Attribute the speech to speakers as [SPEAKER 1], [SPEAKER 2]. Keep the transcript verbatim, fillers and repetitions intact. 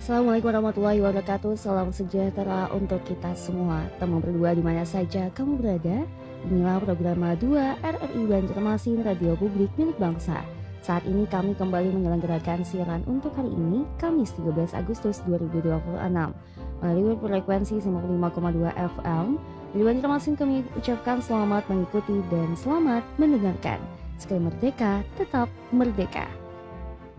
[SPEAKER 1] Assalamualaikum warahmatullahi wabarakatuh. Salam sejahtera untuk kita semua. Teman berdua di mana saja kamu berada. Inilah program dua R R I Banjarmasin, Radio Publik milik bangsa. Saat ini kami kembali menyelenggarakan siaran untuk hari ini, Kamis tiga belas Agustus dua ribu dua puluh enam. Melalui frekuensi sembilan puluh lima koma dua F M. Di Banjarmasin kami ucapkan selamat mengikuti dan selamat mendengarkan. Sekali merdeka, tetap merdeka.